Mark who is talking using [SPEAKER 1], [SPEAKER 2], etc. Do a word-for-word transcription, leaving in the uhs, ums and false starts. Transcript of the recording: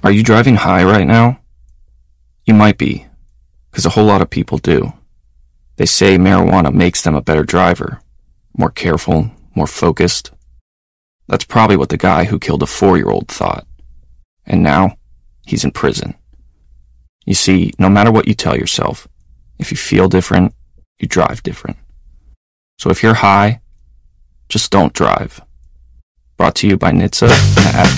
[SPEAKER 1] Are you driving high right now? You might be, because a whole lot of people do. They say marijuana makes them a better driver, more careful, more focused. That's probably what the guy who killed a four-year-old thought. And now, he's in prison. You see, no matter what you tell yourself, if you feel different, you drive different. So if you're high, just don't drive. Brought to you by N H T S A and the